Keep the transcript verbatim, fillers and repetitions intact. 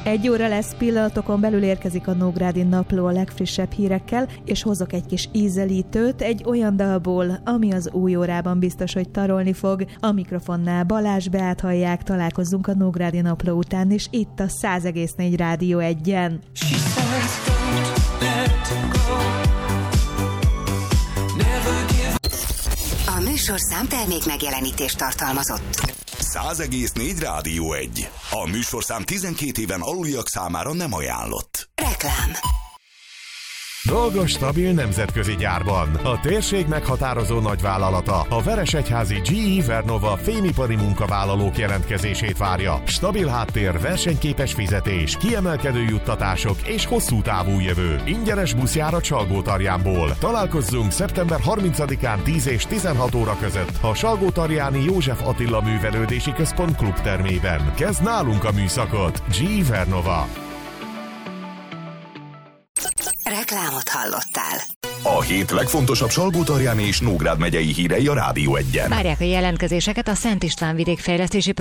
Egy óra lesz, pillanatokon belül érkezik a Nógrádi Napló a legfrissebb hírekkel, és hozok egy kis ízelítőt egy olyan dalból, ami az új órában biztos, hogy tarolni fog. A mikrofonnál Balázs Beát hallják, találkozzunk a Nógrádi Napló után, és itt a száz egész négy Rádió egyen. A műsorszám termék megjelenítést tartalmazott. száz egész négy Rádió egy. A műsorszám tizenkét éven aluliak számára nem ajánlott. Reklám. Dolgos, stabil nemzetközi gyárban. A térség meghatározó nagyvállalata, a Veresegyházi gé é Vernova fémipari munkavállalók jelentkezését várja. Stabil háttér, versenyképes fizetés, kiemelkedő juttatások és hosszú távú jövő. Ingyenes buszjárat Salgótarjánból. Találkozzunk szeptember harmincadikán tíz és tizenhat óra között a Salgótarjáni József Attila Művelődési Központ klubtermében. Kezd nálunk a műszakot. gé é Vernova. Reklámot hallottál. A hét legfontosabb Salgótarjáni és Nógrád megyei hírei a Rádió egyen. Várják a jelentkezéseket a Szent István vidékfejlesztési